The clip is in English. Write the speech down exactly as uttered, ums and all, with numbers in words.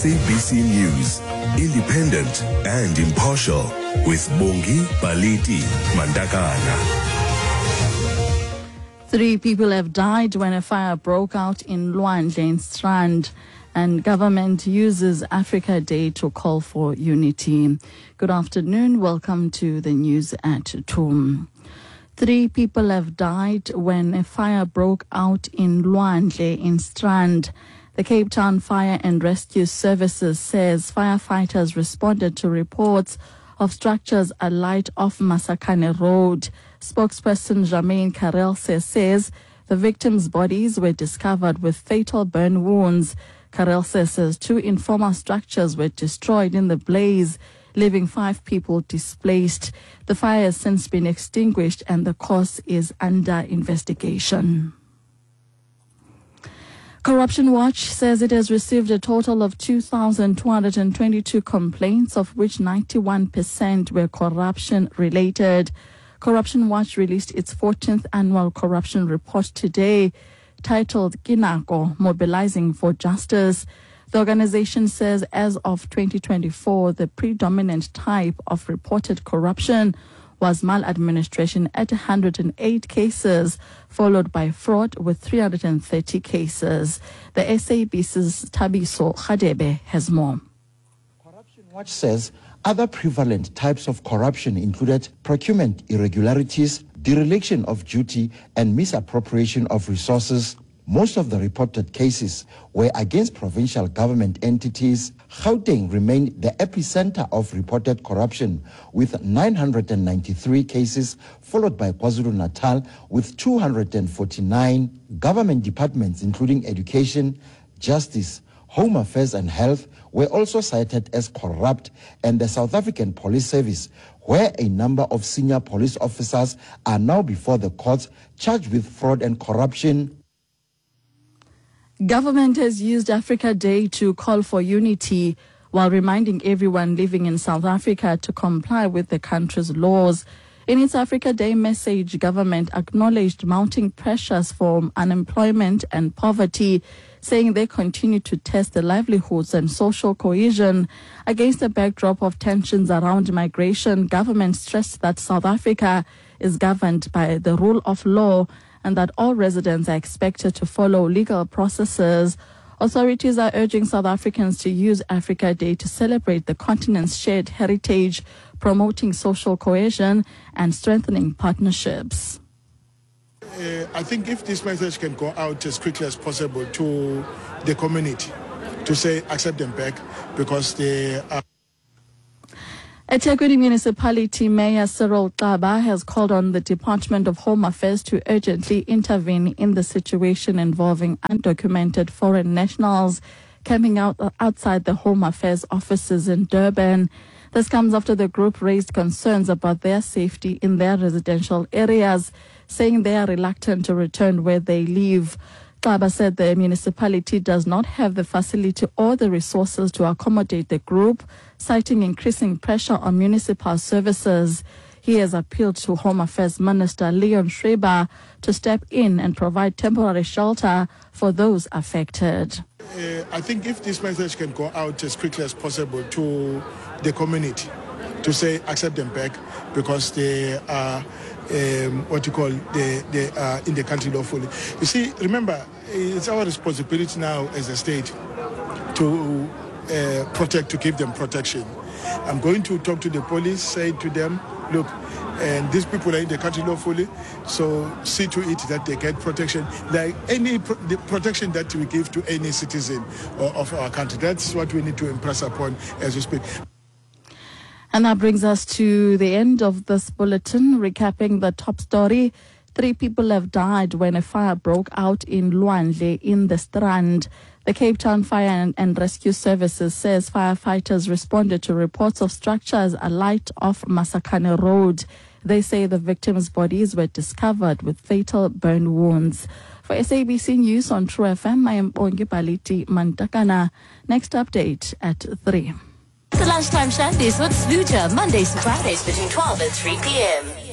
S A B C News, independent and impartial, with Bongi Baliti Mandakana. Three people have died when a fire broke out in Lwandle in Strand, and government uses Africa Day to call for unity. Good afternoon. Welcome to the news at two. Three people have died when a fire broke out in Lwandle in Strand. The Cape Town Fire and Rescue Services says firefighters responded to reports of structures alight off Masakane Road. Spokesperson Jermaine Karelse says the victims' bodies were discovered with fatal burn wounds. Karelse says two informal structures were destroyed in the blaze, leaving five people displaced. The fire has since been extinguished and the cause is under investigation. Corruption Watch says it has received a total of two thousand two hundred twenty-two complaints, of which ninety-one percent were corruption-related. Corruption Watch released its fourteenth annual corruption report today, titled Kinako, Mobilizing for Justice. The organization says as of twenty twenty-four, the predominant type of reported corruption was maladministration at one hundred eight cases, followed by fraud with three hundred thirty cases. The S A B C's Tabiso Khadebe has more. Corruption Watch says other prevalent types of corruption included procurement irregularities, dereliction of duty, and misappropriation of resources. Most of the reported cases were against provincial government entities. Gauteng remained the epicenter of reported corruption with nine hundred ninety-three cases, followed by KwaZulu-Natal with two hundred forty-nine. Government departments including education, justice, home affairs and health were also cited as corrupt, and the South African Police Service, where a number of senior police officers are now before the courts charged with fraud and corruption. Government has used Africa Day to call for unity while reminding everyone living in South Africa to comply with the country's laws. In its Africa Day message, government acknowledged mounting pressures for unemployment and poverty, saying they continue to test the livelihoods and social cohesion. Against the backdrop of tensions around migration, government stressed that South Africa is governed by the rule of law and that all residents are expected to follow legal processes. Authorities are urging South Africans to use Africa Day to celebrate the continent's shared heritage, promoting social cohesion and strengthening partnerships. Uh, I think if this message can go out as quickly as possible to the community, to say accept them back because they are. eThekwini Municipality Mayor Cyril Xaba has called on the Department of Home Affairs to urgently intervene in the situation involving undocumented foreign nationals camping out outside the Home Affairs offices in Durban. This comes after the group raised concerns about their safety in their residential areas, saying they are reluctant to return where they live. Xaba said the municipality does not have the facility or the resources to accommodate the group, citing increasing pressure on municipal services. He has appealed to Home Affairs Minister Leon Schreiber to step in and provide temporary shelter for those affected. Uh, I think if this message can go out as quickly as possible to the community, to say accept them back because they are um, what you call they, they are in the country lawfully. You see, remember, it's our responsibility now as a state to uh, protect, to give them protection. I'm going to talk to the police, say to them, look, and these people are in the country lawfully, so see to it that they get protection, like any pro the protection that we give to any citizen of our country. That's what we need to impress upon as we speak. And that brings us to the end of this bulletin, recapping the top story. Three people have died when a fire broke out in Lwandle in the Strand. The Cape Town Fire and, and Rescue Services says firefighters responded to reports of structures alight off Masakane Road. They say the victims' bodies were discovered with fatal burn wounds. For S A B C News on True F M, I am Bongi Baliti Mandakana. Next update at three. The Lunchtime Shandies with Sluja, Mondays to Fridays between twelve and three p m